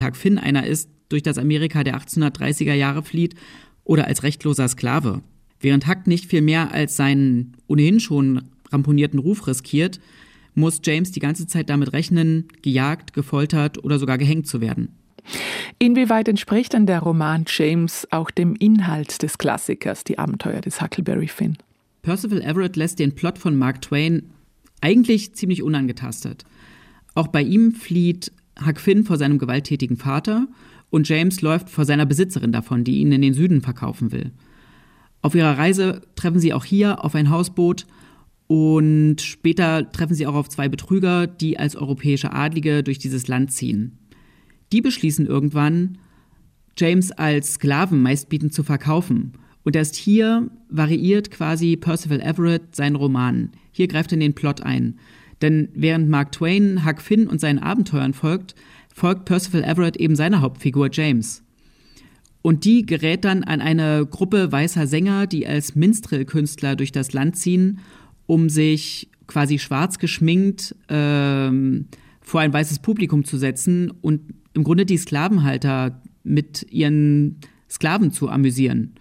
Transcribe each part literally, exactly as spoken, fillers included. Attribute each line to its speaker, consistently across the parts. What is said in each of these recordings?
Speaker 1: Huck Finn einer ist, durch das Amerika der achtzehnhundertdreißiger Jahre flieht, oder als rechtloser Sklave. Während Huck nicht viel mehr als seinen ohnehin schon ramponierten Ruf riskiert, muss James die ganze Zeit damit rechnen, gejagt, gefoltert oder sogar gehängt zu werden.
Speaker 2: Inwieweit entspricht denn der Roman James auch dem Inhalt des Klassikers, die Abenteuer des Huckleberry Finn?
Speaker 1: Percival Everett lässt den Plot von Mark Twain eigentlich ziemlich unangetastet. Auch bei ihm flieht Huck Finn vor seinem gewalttätigen Vater und James läuft vor seiner Besitzerin davon, die ihn in den Süden verkaufen will. Auf ihrer Reise treffen sie auch hier auf ein Hausboot und später treffen sie auch auf zwei Betrüger, die als europäische Adlige durch dieses Land ziehen. Die beschließen irgendwann, James als Sklaven meistbietend zu verkaufen. Und erst hier variiert quasi Percival Everett seinen Roman. Hier greift er in den Plot ein. Denn während Mark Twain Huck Finn und seinen Abenteuern folgt, folgt Percival Everett eben seiner Hauptfigur James. Und die gerät dann an eine Gruppe weißer Sänger, die als Minstrel-Künstler durch das Land ziehen, um sich quasi schwarz geschminkt ähm, vor ein weißes Publikum zu setzen und im Grunde die Sklavenhalter mit ihren Sklaven zu amüsieren.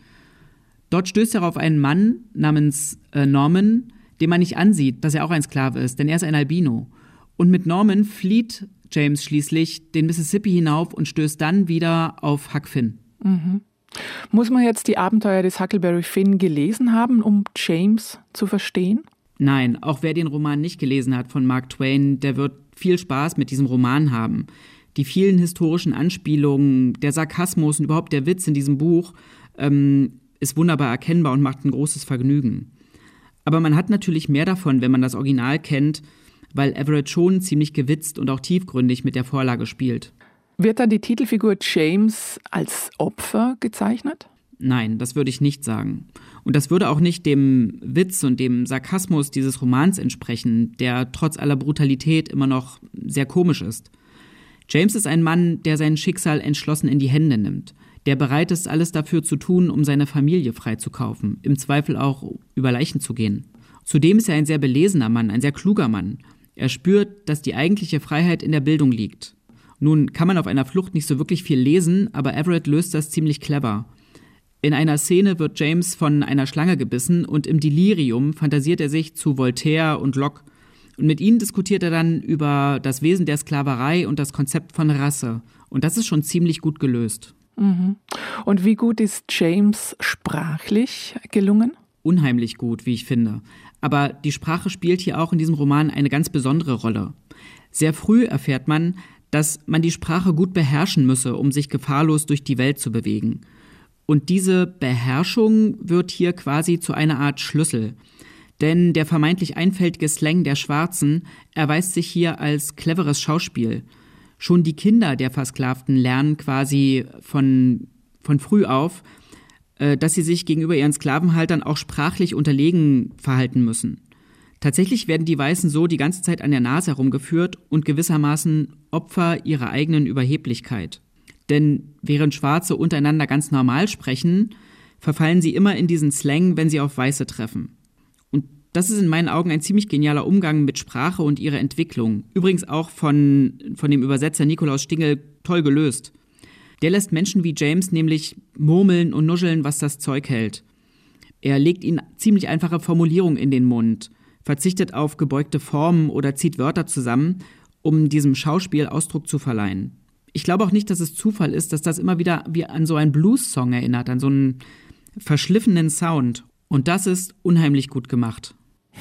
Speaker 1: Dort stößt er auf einen Mann namens äh, Norman, dem man nicht ansieht, dass er auch ein Sklave ist, denn er ist ein Albino. Und mit Norman flieht James schließlich den Mississippi hinauf und stößt dann wieder auf Huck Finn.
Speaker 2: Mhm. Muss man jetzt die Abenteuer des Huckleberry Finn gelesen haben, um James zu verstehen?
Speaker 1: Nein, auch wer den Roman nicht gelesen hat von Mark Twain, der wird viel Spaß mit diesem Roman haben. Die vielen historischen Anspielungen, der Sarkasmus und überhaupt der Witz in diesem Buch ähm, ist wunderbar erkennbar und macht ein großes Vergnügen. Aber man hat natürlich mehr davon, wenn man das Original kennt, weil Everett schon ziemlich gewitzt und auch tiefgründig mit der Vorlage spielt.
Speaker 2: Wird dann die Titelfigur James als Opfer gezeichnet?
Speaker 1: Nein, das würde ich nicht sagen. Und das würde auch nicht dem Witz und dem Sarkasmus dieses Romans entsprechen, der trotz aller Brutalität immer noch sehr komisch ist. James ist ein Mann, der sein Schicksal entschlossen in die Hände nimmt, der bereit ist, alles dafür zu tun, um seine Familie freizukaufen, im Zweifel auch über Leichen zu gehen. Zudem ist er ein sehr belesener Mann, ein sehr kluger Mann. Er spürt, dass die eigentliche Freiheit in der Bildung liegt. Nun kann man auf einer Flucht nicht so wirklich viel lesen, aber Everett löst das ziemlich clever. In einer Szene wird James von einer Schlange gebissen und im Delirium fantasiert er sich zu Voltaire und Locke. Und mit ihnen diskutiert er dann über das Wesen der Sklaverei und das Konzept von Rasse. Und das ist schon ziemlich gut gelöst.
Speaker 2: Mhm. Und wie gut ist James sprachlich gelungen?
Speaker 1: Unheimlich gut, wie ich finde. Aber die Sprache spielt hier auch in diesem Roman eine ganz besondere Rolle. Sehr früh erfährt man, dass man die Sprache gut beherrschen müsse, um sich gefahrlos durch die Welt zu bewegen. Und diese Beherrschung wird hier quasi zu einer Art Schlüssel. Denn der vermeintlich einfältige Slang der Schwarzen erweist sich hier als cleveres Schauspiel. Schon die Kinder der Versklavten lernen quasi von, von früh auf, äh, dass sie sich gegenüber ihren Sklavenhaltern auch sprachlich unterlegen verhalten müssen. Tatsächlich werden die Weißen so die ganze Zeit an der Nase herumgeführt und gewissermaßen Opfer ihrer eigenen Überheblichkeit. Denn während Schwarze untereinander ganz normal sprechen, verfallen sie immer in diesen Slang, wenn sie auf Weiße treffen. Und das ist in meinen Augen ein ziemlich genialer Umgang mit Sprache und ihrer Entwicklung. Übrigens auch von, von dem Übersetzer Nikolaus Stingel toll gelöst. Der lässt Menschen wie James nämlich murmeln und nuscheln, was das Zeug hält. Er legt ihnen ziemlich einfache Formulierungen in den Mund, verzichtet auf gebeugte Formen oder zieht Wörter zusammen, um diesem Schauspiel Ausdruck zu verleihen. Ich glaube auch nicht, dass es Zufall ist, dass das immer wieder wie an so einen Blues-Song erinnert, an so einen verschliffenen Sound. Und das ist unheimlich gut gemacht.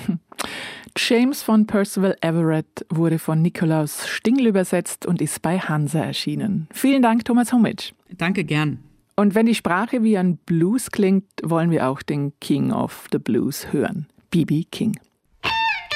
Speaker 2: James von Percival Everett wurde von Nikolaus Stingel übersetzt und ist bei Hansa erschienen. Vielen Dank, Thomas Hommitsch.
Speaker 1: Danke, gern.
Speaker 2: Und wenn die Sprache wie ein Blues klingt, wollen wir auch den King of the Blues hören, B B King.